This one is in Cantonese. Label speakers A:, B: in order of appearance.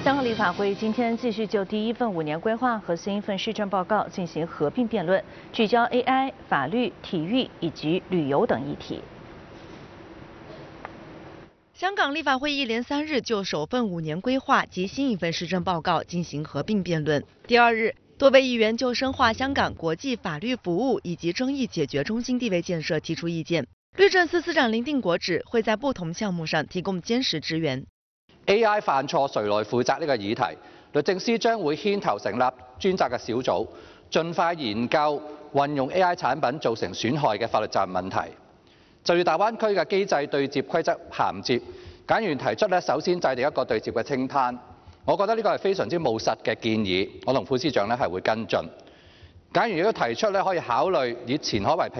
A: 香港立法会今天继续就第一份5年规划和新一份施政报告进行合并辩论，聚焦 AI、法律、体育以及旅游等议题。
B: 香港立法会一连3日就首份5年规划及新一份施政报告进行合并辩论。第2日，多位议员就深化香港国际法律服务以及争议解决中心地位建设提出意見。律政司司長林定國指，會在不同項目上提供堅實支援。
C: AI 犯錯誰來負責呢個議題，律政司將會牽頭成立專責嘅小組，盡快研究運用 AI 產品造成損害嘅法律責任問題。就住大灣區嘅機制對接規則銜接，簡員提出首先制定一個對接嘅清單，我覺得呢個係非常之務實嘅建議，我同副司長係會跟進。簡員亦都提出可以考慮以前海為